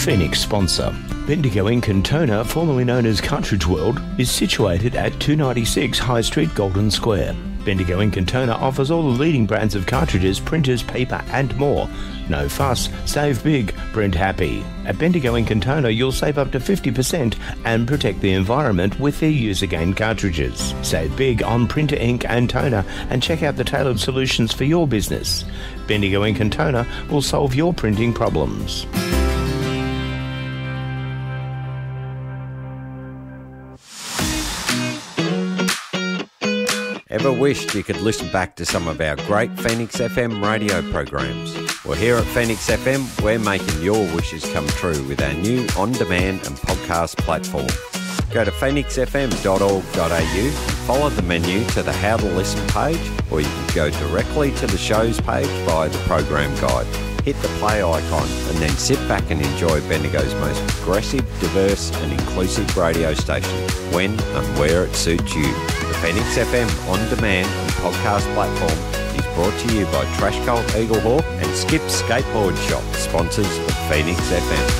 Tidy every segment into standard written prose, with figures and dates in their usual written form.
Phoenix sponsor. Bendigo Ink and Toner, formerly known as Cartridge World, is situated at 296 High Street, Golden Square. Bendigo Ink and Toner offers all the leading brands of cartridges, printers, paper and more. No fuss, save big, print happy. At Bendigo Ink and Toner you'll save up to 50% and protect the environment with their use-again cartridges. Save big on printer ink and toner and check out the tailored solutions for your business. Bendigo Ink and Toner will solve your printing problems. Ever wished you could listen back to some of our great Phoenix FM radio programs? Well, here at Phoenix FM, we're making your wishes come true with our new on-demand and podcast platform. Go to phoenixfm.org.au and follow the menu to the How to Listen page, or you can go directly to the shows page via the program guide. Hit the play icon and then sit back and enjoy Bendigo's most progressive, diverse and inclusive radio station when and where it suits you. The Phoenix FM on-demand and podcast platform is brought to you by Trash Cult Eaglehawk and Skip Skateboard Shop, sponsors of Phoenix FM.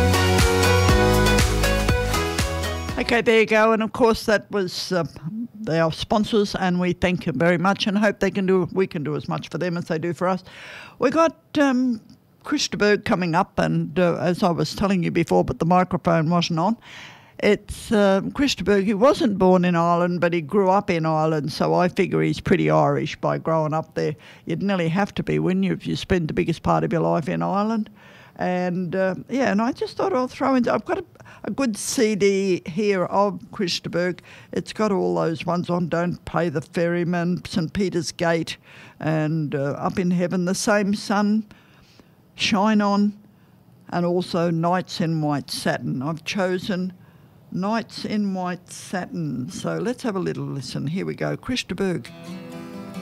Okay, there you go. And of course that was they are sponsors, and we thank them very much and hope we can do as much for them as they do for us. We got Chris de Burgh coming up, and as I was telling you before, but the microphone wasn't on. It's Chris de Burgh. He wasn't born in Ireland, but he grew up in Ireland, so I figure he's pretty Irish by growing up there. You'd nearly have to be, wouldn't you, if you spend the biggest part of your life in Ireland? And and I just thought I'll throw in. I've got a good CD here of Chris de Burgh. It's got all those ones on Don't Pay the Ferryman, St. Peter's Gate, and Up in Heaven, The Same Sun, Shine On, and also Nights in White Satin. I've chosen Nights in White Satin. So let's have a little listen. Here we go. Chris de Burgh.